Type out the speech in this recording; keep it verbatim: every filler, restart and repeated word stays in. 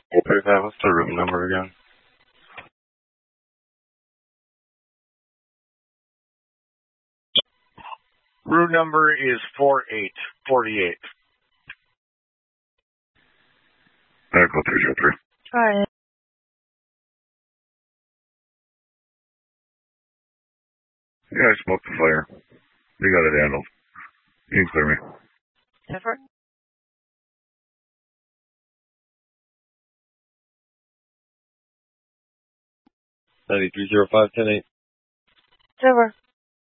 Okay, that was the room number again. Room number is four eight forty-eight. Medical two zero three. Hi. Yeah, I smoked the fire. You got it handled. You can clear me. Effort? ninety-three zero five ten eight. Over.